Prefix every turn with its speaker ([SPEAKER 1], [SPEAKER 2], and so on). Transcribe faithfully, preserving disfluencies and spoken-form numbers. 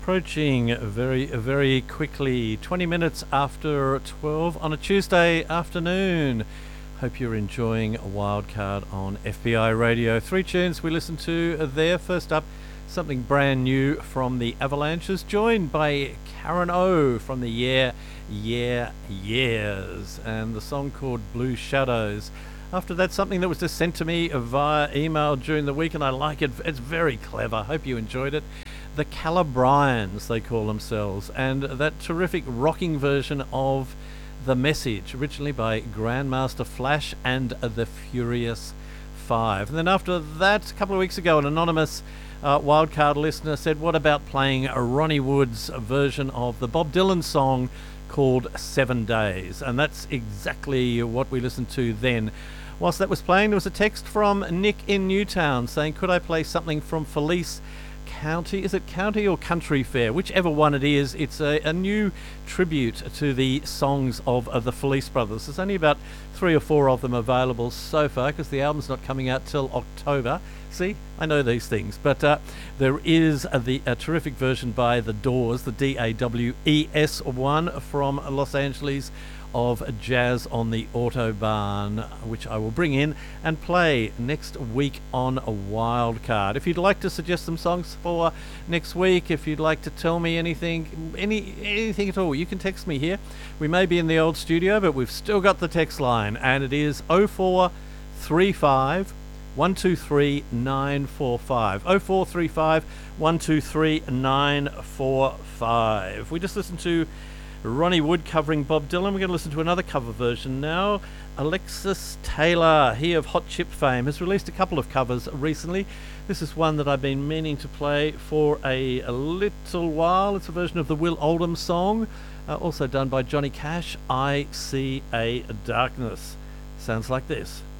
[SPEAKER 1] Approaching very, very quickly, twenty minutes after twelve on a Tuesday afternoon. Hope you're enjoying Wildcard on F B I Radio. Three tunes we listened to there. First up, something brand new from the Avalanches, joined by Karen O from the Yeah, Yeah, Yeahs, and the song called Blue Shadows. After that, something that was just sent to me via email during the week, and I like it. It's very clever. Hope you enjoyed it. The Calabrians, they call themselves, and that terrific rocking version of The Message, originally by Grandmaster Flash and the Furious Five. And then after that, a couple of weeks ago, an anonymous uh, Wildcard listener said, what about playing a Ronnie Wood's version of the Bob Dylan song called Seven Days? And that's exactly what we listened to then. Whilst that was playing, there was a text from Nick in Newtown saying, could I play something from Felice County? Is it County or Country Fair? Whichever one it is, it's a, a new tribute to the songs of, of the Felice brothers. There's only about three or four of them available so far because the album's not coming out till October. See, I know these things, but uh, there is a, the, a terrific version by The Doors, the D A W E S one from Los Angeles, of Jazz on the Autobahn, which I will bring in and play next week on a Wildcard. If you'd like to suggest some songs for next week, if you'd like to tell me anything, any anything at all, you can text me here. We may be in the old studio, but we've still got the text line, and it is oh four three five one two three nine four five. oh four three five one two three nine four five. We just listened to Ronnie Wood covering Bob Dylan. We're going to listen to another cover version now. Alexis Taylor, he of Hot Chip fame, has released a couple of covers recently. This is one that I've been meaning to play for a, a little while. It's a version of the Will Oldham song, uh, also done by Johnny Cash, I See a Darkness. Sounds like this.